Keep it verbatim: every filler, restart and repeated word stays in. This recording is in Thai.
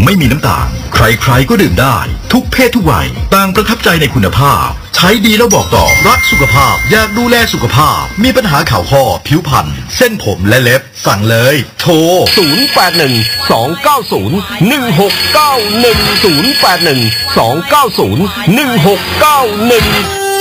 ไม่มีน้ำตาลใครๆก็ดื่มได้ทุกเพศทุกวัยต่างประทับใจในคุณภาพใช้ดีแล้วบอกต่อรักสุขภาพอยากดูแลสุขภาพมีปัญหาข่าวข้อผิวพรรณเส้นผมและเล็บสั่งเลยโทรศูนย์ แปด หนึ่ง สอง เก้า ศูนย์ หนึ่ง หก เก้า หนึ่ง ศูนย์ แปด หนึ่ง สอง เก้า ศูนย์ หนึ่ง หก เก้า หนึ่ง